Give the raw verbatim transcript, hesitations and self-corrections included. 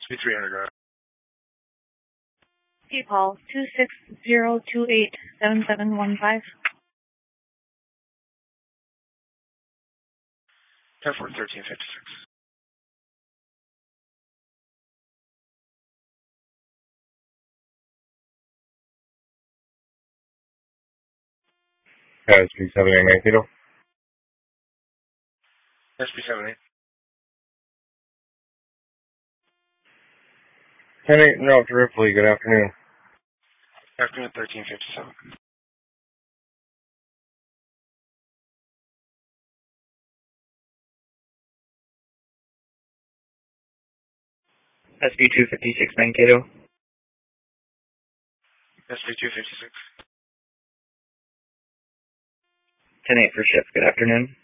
Speed three hundred, right? Hey, Paul, two six zero two eight seven seven one five. ten four thirteen fifty-six. S P seven eight nine Kilo. S P seven eight. ten eight North Ripley, good afternoon. Afternoon thirteen fifty-seven. S P two fifty-six Mankato. S P two fifty-six. ten eight for shift, good afternoon.